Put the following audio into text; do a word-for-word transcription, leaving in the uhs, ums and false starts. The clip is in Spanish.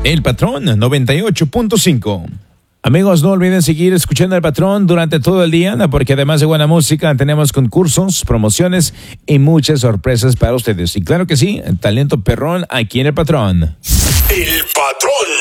El Patrón noventa y ocho punto cinco. Amigos, no olviden seguir escuchando al Patrón durante todo el día, porque además de buena música tenemos concursos, promociones y muchas sorpresas para ustedes. Y claro que sí, talento perrón aquí en el Patrón. El Patrón.